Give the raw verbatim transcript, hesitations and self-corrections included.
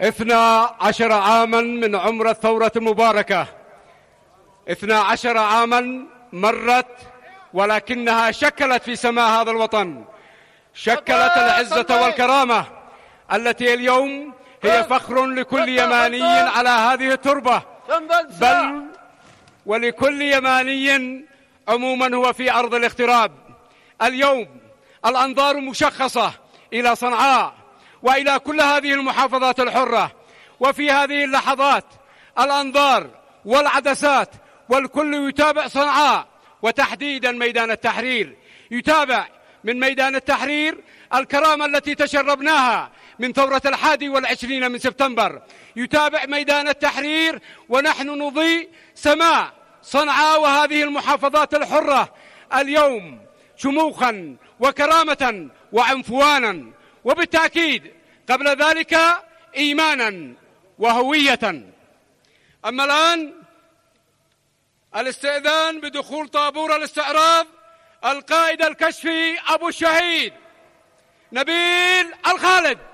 اثنا عشر عاما من عمر الثورة المباركة، اثنا عشر عاما مرت، ولكنها شكلت في سماء هذا الوطن، شكلت العزة والكرامة التي اليوم هي فخر لكل يماني على هذه التربة، بل ولكل يماني عموما هو في أرض الاغتراب. اليوم الأنظار مشخصة إلى صنعاء وإلى كل هذه المحافظات الحرة، وفي هذه اللحظات الأنظار والعدسات والكل يتابع صنعاء، وتحديدا ميدان التحرير. يتابع من ميدان التحرير الكرامة التي تشربناها من ثورة الحادي والعشرين من سبتمبر، يتابع ميدان التحرير ونحن نضيء سماء صنعاء وهذه المحافظات الحرة اليوم شموخا وكرامة وعنفوانا، وبالتأكيد قبل ذلك إيمانا وهوية. أما الآن الاستئذان بدخول طابور الاستعراض القائد الكشفي أبو الشهيد نبيل الخالد.